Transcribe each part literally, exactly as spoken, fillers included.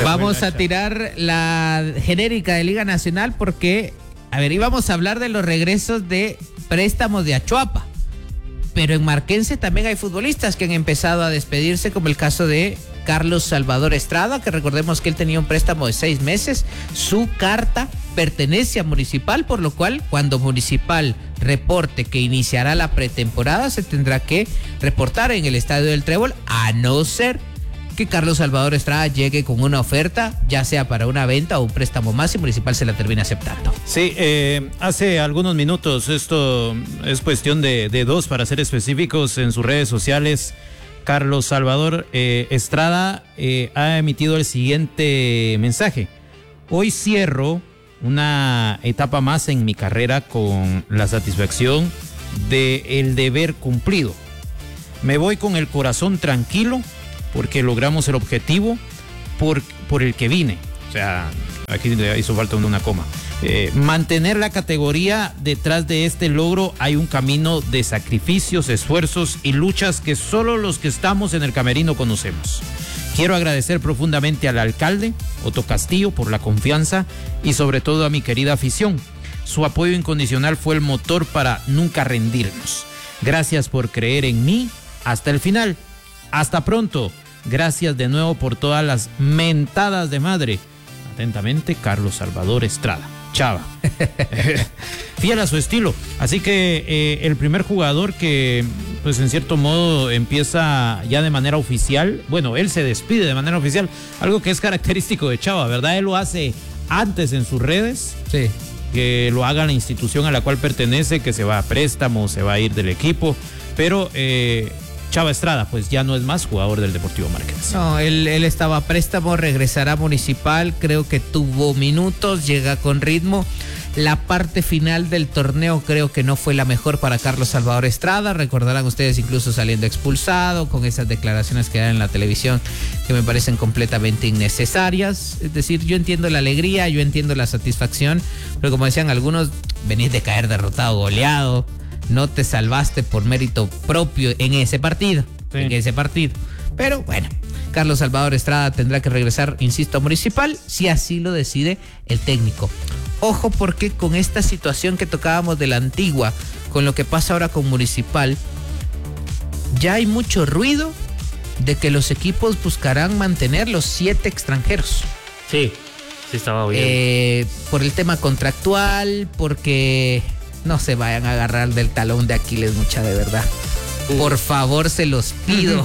Vamos a tirar la genérica de Liga Nacional porque, a ver, íbamos a hablar de los regresos de préstamos de Achuapa, pero en Marquense también hay futbolistas que han empezado a despedirse, como el caso de Carlos Salvador Estrada, que recordemos que él tenía un préstamo de seis meses. Su carta pertenece a Municipal, por lo cual cuando Municipal reporte que iniciará la pretemporada, se tendrá que reportar en el Estadio del Trébol, a no ser que Carlos Salvador Estrada llegue con una oferta, ya sea para una venta o un préstamo más, y Municipal se la termina aceptando. Sí, eh, hace algunos minutos, esto es cuestión de, de dos, para ser específicos, en sus redes sociales, Carlos Salvador eh, Estrada eh, ha emitido el siguiente mensaje: hoy cierro una etapa más en mi carrera con la satisfacción de el deber cumplido. Me voy con el corazón tranquilo porque logramos el objetivo por, por el que vine. O sea, aquí le hizo falta una coma. Eh, mantener la categoría. Detrás de este logro hay un camino de sacrificios, esfuerzos y luchas que solo los que estamos en el camerino conocemos. Quiero agradecer profundamente al alcalde Otto Castillo por la confianza y sobre todo a mi querida afición. Su apoyo incondicional fue el motor para nunca rendirnos. Gracias por creer en mí hasta el final. Hasta pronto. Gracias de nuevo por todas las mentadas de madre. Atentamente, Carlos Salvador Estrada. Chava. Fiel a su estilo. Así que eh, el primer jugador que, pues en cierto modo, empieza ya de manera oficial. Bueno, él se despide de manera oficial. Algo que es característico de Chava, ¿verdad? Él lo hace antes en sus redes. Sí. Que lo haga la institución a la cual pertenece, que se va a préstamo, se va a ir del equipo. Pero eh, Chava Estrada, pues ya no es más jugador del Deportivo Marquense. No, él, él estaba a préstamo, regresará a Municipal, creo que tuvo minutos, llega con ritmo. La parte final del torneo creo que no fue la mejor para Carlos Salvador Estrada. Recordarán ustedes incluso saliendo expulsado, con esas declaraciones que dan en la televisión que me parecen completamente innecesarias. Es decir, yo entiendo la alegría, yo entiendo la satisfacción, pero como decían algunos, venís de caer derrotado, goleado. No te salvaste por mérito propio en ese partido, sí. en ese partido. Pero bueno, Carlos Salvador Estrada tendrá que regresar, insisto, a Municipal, si así lo decide el técnico. Ojo, porque con esta situación que tocábamos de la Antigua, con lo que pasa ahora con Municipal, ya hay mucho ruido de que los equipos buscarán mantener los siete extranjeros. Sí, sí estaba bien. Eh, por el tema contractual, porque no se vayan a agarrar del talón de Aquiles, mucha, de verdad. Por favor, se los pido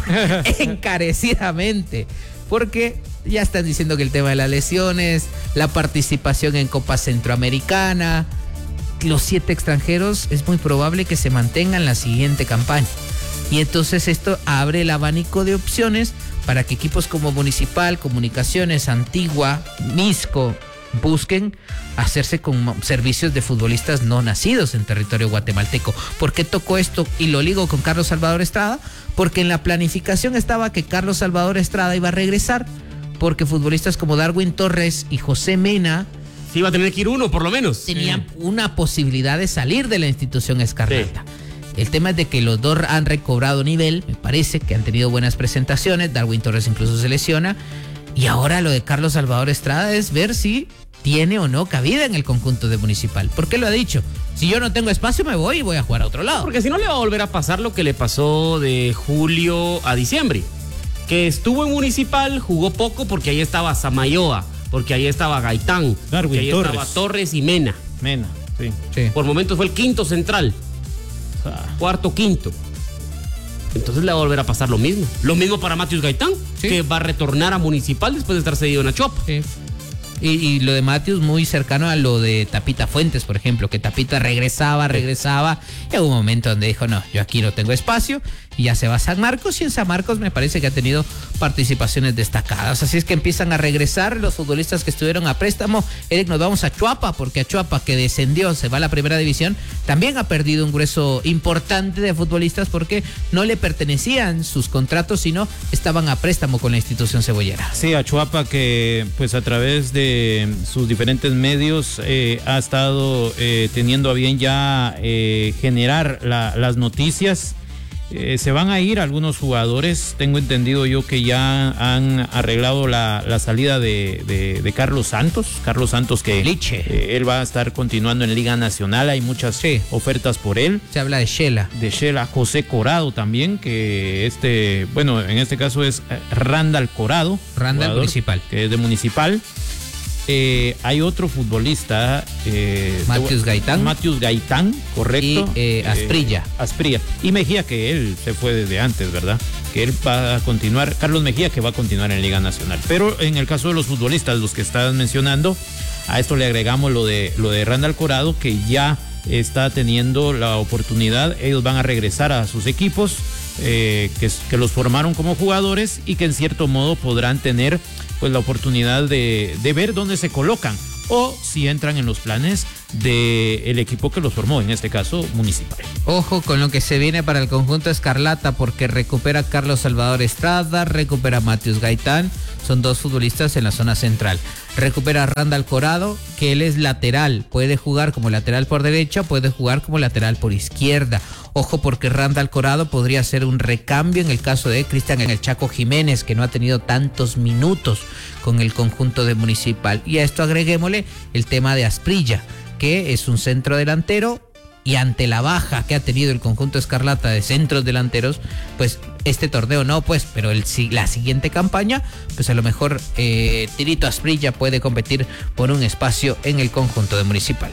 encarecidamente, porque ya están diciendo que el tema de las lesiones, la participación en Copa Centroamericana, los siete extranjeros es muy probable que se mantengan la siguiente campaña. Y entonces esto abre el abanico de opciones para que equipos como Municipal, Comunicaciones, Antigua, Misco busquen hacerse con servicios de futbolistas no nacidos en territorio guatemalteco. ¿Por qué tocó esto y lo ligo con Carlos Salvador Estrada? Porque en la planificación estaba que Carlos Salvador Estrada iba a regresar, porque futbolistas como Darwin Torres y José Mena sí iba a tener que ir uno por lo menos. Tenían sí. una posibilidad de salir de la institución escarlata. Sí. El tema es de que los dos han recobrado nivel, me parece que han tenido buenas presentaciones. Darwin Torres incluso se lesiona. Y ahora lo de Carlos Salvador Estrada es ver si tiene o no cabida en el conjunto de Municipal. ¿Por qué lo ha dicho? Si yo no tengo espacio, me voy y voy a jugar a otro lado. Porque si no, le va a volver a pasar lo que le pasó de julio a diciembre. Que estuvo en Municipal, jugó poco porque ahí estaba Samayoa, porque ahí estaba Gaitán, Darwin porque ahí Torres. estaba Torres y Mena. Mena, sí. sí. Por momentos fue el quinto central. Ah. Cuarto, quinto. Entonces le va a volver a pasar lo mismo. Lo mismo para Matius Gaitán, sí. que va a retornar a Municipal después de estar cedido en Achuapa. Sí. Y, y lo de Matius muy cercano a lo de Tapita Fuentes, por ejemplo, que Tapita regresaba, regresaba, y hubo un momento donde dijo, no, yo aquí no tengo espacio, y ya se va a San Marcos, y en San Marcos me parece que ha tenido participaciones destacadas. Así es que empiezan a regresar los futbolistas que estuvieron a préstamo. Eric, nos vamos a Achuapa, porque Achuapa, que descendió, se va a la primera división, también ha perdido un grueso importante de futbolistas porque no le pertenecían sus contratos, sino estaban a préstamo con la institución cebollera. Sí, Achuapa, que pues a través de sus diferentes medios eh, ha estado eh, teniendo a bien ya eh, generar la, las noticias Eh, se van a ir algunos jugadores. Tengo entendido yo que ya han arreglado la, la salida de, de, de Carlos Santos. Carlos Santos que eh, él va a estar continuando en Liga Nacional. Hay muchas sí. ofertas por él. Se habla de Shela. De Shela. José Corado también, que este, bueno, en este caso es Randall Corado. Randall Municipal. Que es de Municipal. Eh, hay otro futbolista, eh, Matius Gaitán. Matius Gaitán, correcto. Y eh, Asprilla. Eh, Asprilla. Y Mejía, que él se fue desde antes, ¿verdad? Que él va a continuar, Carlos Mejía, que va a continuar en Liga Nacional. Pero en el caso de los futbolistas, los que estás mencionando, a esto le agregamos lo de, lo de Randall Corado, que ya está teniendo la oportunidad. Ellos van a regresar a sus equipos, eh, que, que los formaron como jugadores y que en cierto modo podrán tener pues la oportunidad de, de ver dónde se colocan o si entran en los planes del equipo que los formó, en este caso Municipal. Ojo con lo que se viene para el conjunto Escarlata, porque recupera Carlos Salvador Estrada, recupera Matius Gaitán, son dos futbolistas en la zona central. Recupera a Randall Corado, que él es lateral, puede jugar como lateral por derecha, puede jugar como lateral por izquierda. Ojo, porque Randall Corado podría ser un recambio en el caso de Cristian El Chaco Jiménez, que no ha tenido tantos minutos con el conjunto de Municipal. Y a esto agreguémosle el tema de Asprilla, que es un centro delantero, y ante la baja que ha tenido el conjunto Escarlata de centros delanteros, pues este torneo no, pues, pero el, la siguiente campaña, pues a lo mejor eh, Tirito Asprilla puede competir por un espacio en el conjunto de Municipal.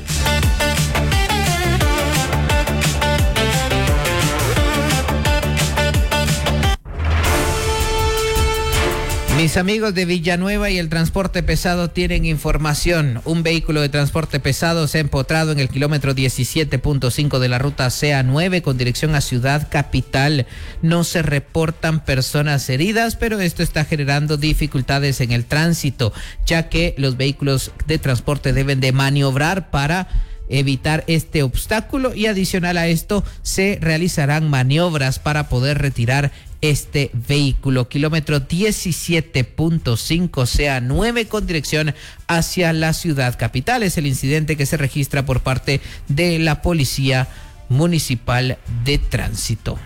Mis amigos de Villanueva y el transporte pesado tienen información. Un vehículo de transporte pesado se ha empotrado en el kilómetro diecisiete punto cinco de la ruta C A nueve con dirección a Ciudad Capital. No se reportan personas heridas, pero esto está generando dificultades en el tránsito, ya que los vehículos de transporte deben de maniobrar para evitar este obstáculo, y adicional a esto se realizarán maniobras para poder retirar este vehículo. Kilómetro diecisiete punto cinco C A nueve con dirección hacia la Ciudad Capital. Es el incidente que se registra por parte de la Policía Municipal de Tránsito.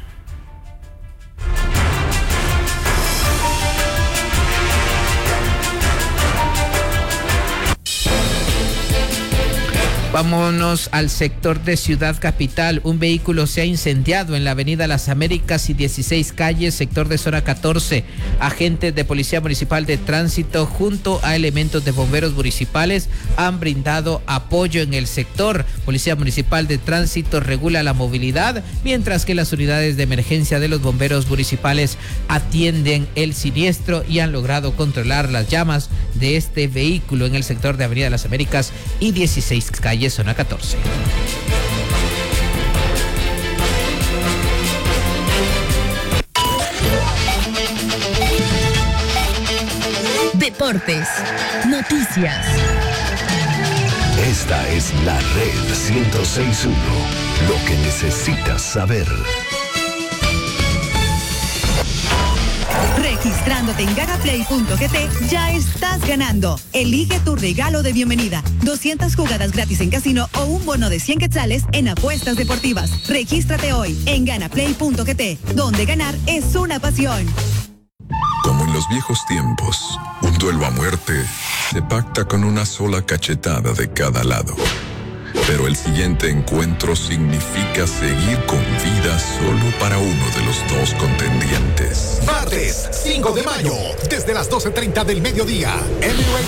Vámonos al sector de Ciudad Capital. Un vehículo se ha incendiado en la avenida Las Américas y dieciséis calles, sector de zona catorce. Agentes de Policía Municipal de Tránsito junto a elementos de bomberos municipales han brindado apoyo en el sector. Policía Municipal de Tránsito regula la movilidad, mientras que las unidades de emergencia de los bomberos municipales atienden el siniestro y han logrado controlar las llamas de este vehículo en el sector de avenida Las Américas y dieciséis calles. Zona catorce. Deportes, noticias. Esta es la Red ciento seis punto uno, lo que necesitas saber. Registrándote en ganaplay punto gt ya estás ganando. Elige tu regalo de bienvenida. doscientas jugadas gratis en casino o un bono de cien quetzales en apuestas deportivas. Regístrate hoy en ganaplay punto gt, donde ganar es una pasión. Como en los viejos tiempos, un duelo a muerte se pacta con una sola cachetada de cada lado. Pero el siguiente encuentro significa seguir con vida solo para uno de los dos contendientes. Martes cinco de mayo, desde las doce treinta del mediodía, Emirates